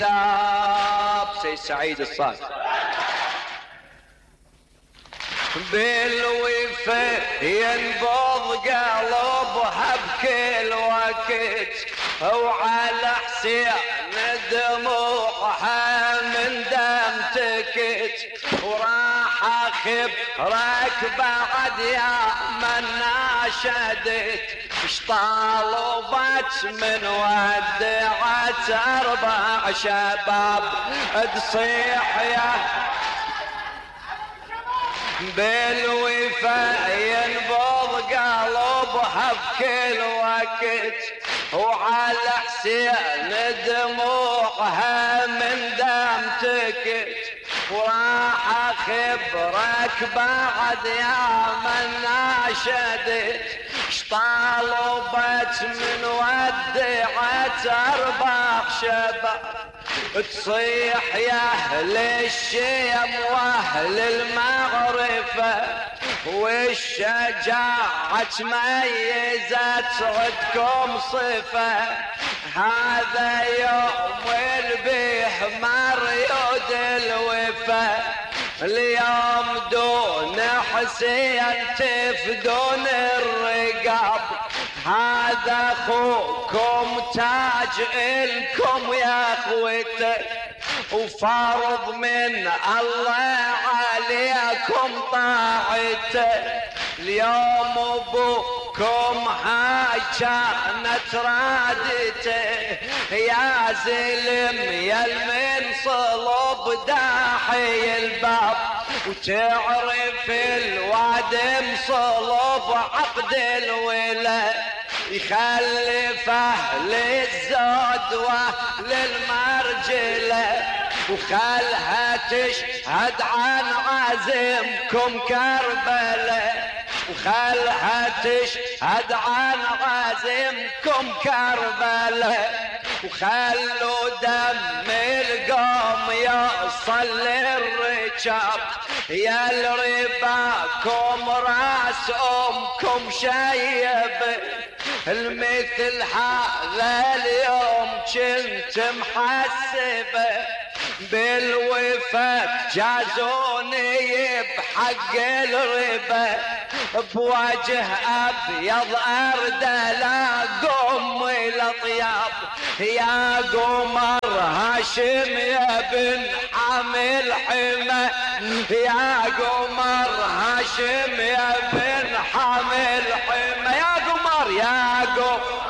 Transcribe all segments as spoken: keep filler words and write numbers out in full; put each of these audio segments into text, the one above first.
سيد سعيد الصادق بالوفا ينبض قلبها بكل وقت وعلى حسين دموعها من دم تكت وراح اخب ركب بعد يا من ناشدت اش طالبت من ودعت اربع شباب تصيح يا بالوفا ينبض قلبها بكل وقت وعلى حسين دموعها من دم تكت وراح اخبرك بعد يا من ناشدت اش طالبت من ودعت اربع شباب تصيح يا اهل الشيم واهل المعرفة والشجاعة تميزت عندكم صفة هذا يوم البيه مريود الوفا اليوم دون حسين تفدون الرقاب هذا اخوكم تاج الكم يا اخوته وفرض من الله عليكم طاعته اليوم ابوكم هاي كانت رادته يا زلم يا المن صلب داحي الباب وتعرف الوادم صلب عقد الولا يخلف اهل الزود واهل المرجله وخلها تشهد عن عزمكم كربلاء وخلها تشهد عن عزمكم كربلاء وخلوا دم القوم يوصل للرجال يا الرباكم راس امكم شيب المثل هذا اليوم كنت محسبه بالوفا جازوني بحق الربا بوجه ابيض اردلا قم الاطياب يا قمر هاشم يا بن حامل حمى يا قمر هاشم يا بن حامل حمى يا قمر يا قمر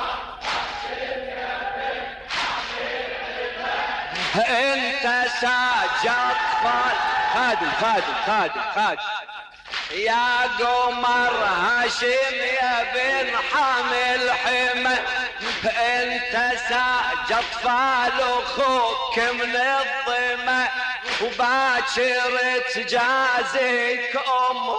انت ساج اطفال خادم خادم خادم خادم يا قمر هاشم يا بن حامل حمى انت ساج اطفال اخوك من الظما وباكر تجازيك ام